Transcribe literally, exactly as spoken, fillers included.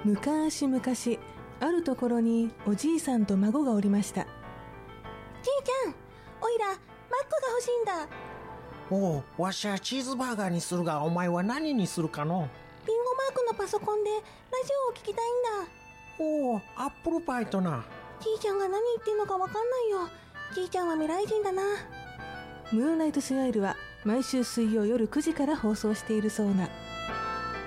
昔々あるところにおじいさんと孫がおりました。 じいちゃん、おいらマックが欲しいんだ。 おう、わしはチーズバーガーにするが、お前は何にするかの？ リンゴマークのパソコンでラジオを聞きたいんだ。 おう、アップルパイとな。 じいちゃんが何言ってんのかわかんないよ。じいちゃんは未来人だな。 ムーンライトスマイルは毎週水曜夜くじから放送しているそうな